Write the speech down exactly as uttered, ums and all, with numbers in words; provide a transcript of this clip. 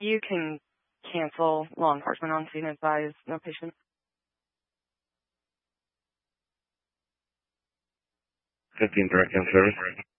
You can cancel law enforcement on scene, advise no patient. fifteen direct on service.